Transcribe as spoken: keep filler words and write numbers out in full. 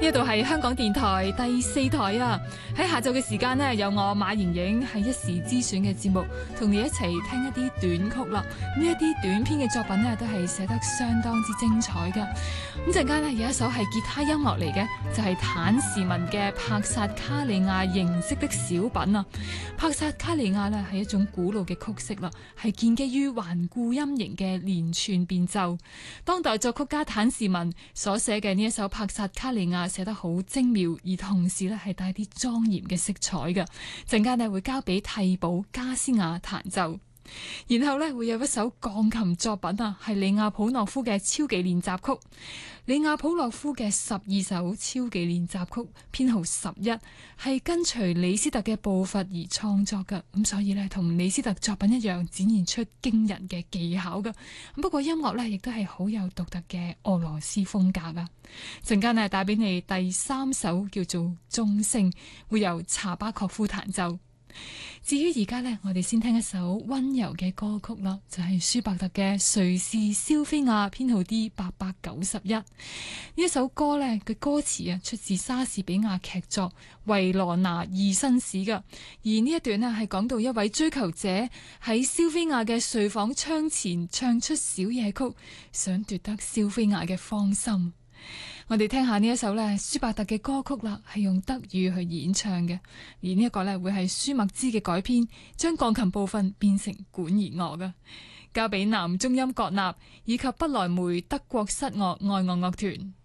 呢度係香港電台第四台啊！喺下晝嘅時間呢，有我馬妍影喺一時之選嘅節目，同你一齊聽一啲短曲啦。呢一啲短篇嘅作品呢，都係寫得相當之精彩噶。咁陣間呢，有一首係吉他音樂嚟嘅，就係坦士文嘅帕薩卡利亞形式的小品啊。帕薩卡利亞呢係一種古老嘅曲式啦，係建基於環顧音型嘅連串變奏。當代作曲家坦士文所寫嘅呢一首帕薩卡利亞寫得好精妙，而同時咧係帶啲莊嚴嘅色彩嘅。陣間咧會交俾替補加斯亞彈奏，然後咧會有一首鋼琴作品啊，係李亞普諾夫嘅超技練習曲。李亞普諾夫嘅十二首超技練習曲編號十一，係跟隨李斯特嘅步伐而創作嘅，咁所以咧同李斯特作品一樣，展現出驚人嘅技巧嘅。不過音樂咧亦都係好有獨特嘅俄羅斯風格啊！陣間咧帶俾你第三首叫做《鐘聲》，會由查巴確夫彈奏。至於而家呢，我哋先聽一首溫柔嘅歌曲啦，就係、是、舒伯特嘅《誰是肖菲亞》編號 D 八百九十一。呢一首歌呢，嘅歌詞啊出自莎士比亞劇作《維羅納二紳士》噶，而呢一段呢，係講到一位追求者喺肖菲亞嘅睡房窗前唱出小夜曲，想奪得肖菲亞嘅芳心。我哋聽下呢一首咧舒伯特嘅歌曲啦，係用德語去演唱嘅，而呢一個咧會係舒麥茲嘅改編，將鋼琴部分變成管弦樂嘅，交俾男中音國納以及不來梅德國室樂愛樂樂團。